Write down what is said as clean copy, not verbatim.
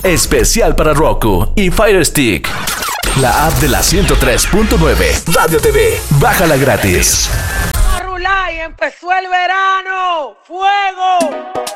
Especial para Roku y Fire Stick. La app de la 103.9 Radio TV. Bájala gratis. Y empezó el verano. ¡Fuego!